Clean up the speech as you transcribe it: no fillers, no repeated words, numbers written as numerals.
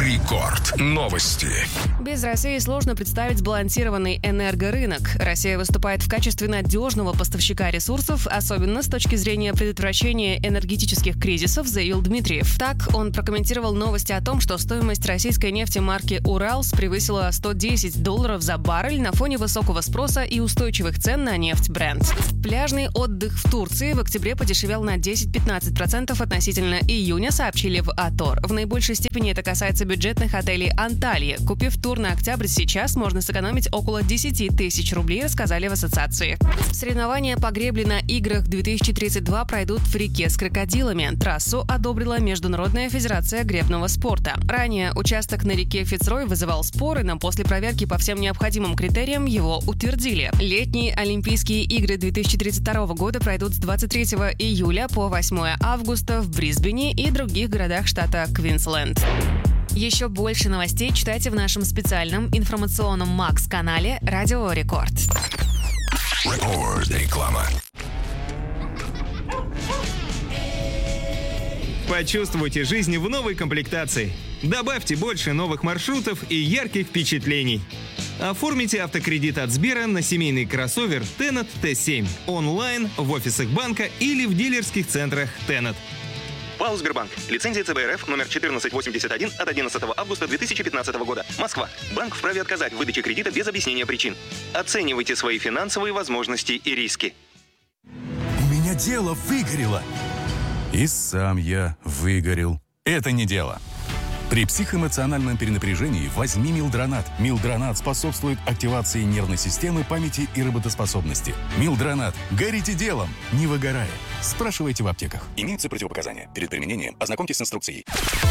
Рекорд. Новости. Без России сложно представить сбалансированный энергорынок. Россия выступает в качестве надежного поставщика ресурсов, особенно с точки зрения предотвращения энергетических кризисов, заявил Дмитриев. Так, он прокомментировал новости о том, что стоимость российской нефти марки «Уралс» превысила $110 за баррель на фоне высокого спроса и устойчивых цен на нефть Brent. Пляжный отдых в Турции в октябре подешевел на 10-15% относительно июня, сообщили в Атор. В наибольшей степени это касается бюджетных отелей Анталии. Купив тур на октябрь сейчас, можно сэкономить около 10 тысяч рублей, рассказали в ассоциации. Соревнования по гребле на играх 2032 пройдут в реке с крокодилами. Трассу одобрила Международная федерация гребного спорта. Ранее участок на реке Фицрой вызывал споры, но после проверки по всем необходимым критериям его утвердили. Летние Олимпийские игры 2032 года пройдут с 23 июля по 8 августа в Брисбене и других городах штата Квинсленд. Еще больше новостей читайте в нашем специальном информационном Макс-канале «Радио Рекорд». Реклама. Почувствуйте жизнь в новой комплектации. Добавьте больше новых маршрутов и ярких впечатлений. Оформите автокредит от Сбера на семейный кроссовер Tenet T7 онлайн, в офисах банка или в дилерских центрах Tenet. ПАО «Сбербанк». Лицензия ЦБ РФ номер 1481 от 11 августа 2015 года. Москва. Банк вправе отказать в выдаче кредита без объяснения причин. Оценивайте свои финансовые возможности и риски. У меня дело выгорело. И сам я выгорел. Это не дело. При психоэмоциональном перенапряжении возьми Милдронат. Милдронат способствует активации нервной системы, памяти и работоспособности. Милдронат. Горите делом, не выгорая. Спрашивайте в аптеках. Имеются противопоказания. Перед применением ознакомьтесь с инструкцией.